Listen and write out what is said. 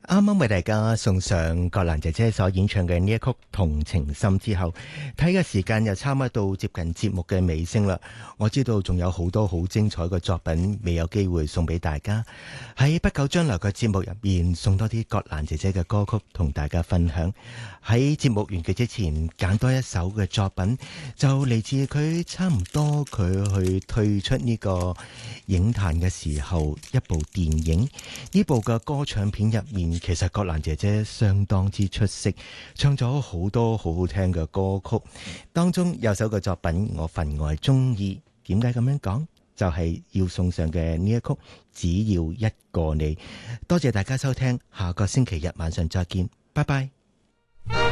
啱啱為大家送上葛蘭姐姐所演唱嘅呢一曲《同情心》之後，睇嘅時間又差唔多接近節目嘅尾聲啦。我知道仲有好多好精彩嘅作品未有機會送俾大家，喺不久將來嘅節目入面送多啲葛蘭姐姐嘅歌曲同大家分享。喺節目完結之前，揀多一首嘅作品，就嚟自佢差唔多佢去退出呢個影壇嘅時候一部電影。呢部嘅歌唱片入面，其實葛蘭姐姐相當之出色，唱咗好多好好聽嘅歌曲，當中有首嘅作品我分外中意。點解咁樣講？就係要送上嘅呢一曲，只要一個你。多謝大家收聽，下個星期日晚上再見，拜拜。